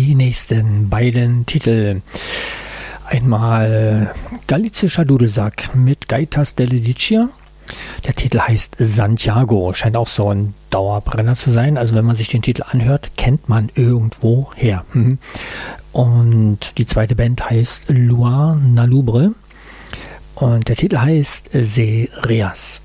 die nächsten beiden Titel. Einmal Galizischer Dudelsack mit Gaitas delle Dicia. Der Titel heißt Santiago, scheint auch so ein Dauerbrenner zu sein. Also wenn man sich den Titel anhört, kennt man irgendwo her. Und die zweite Band heißt Luar Nalubre und der Titel heißt Sereas.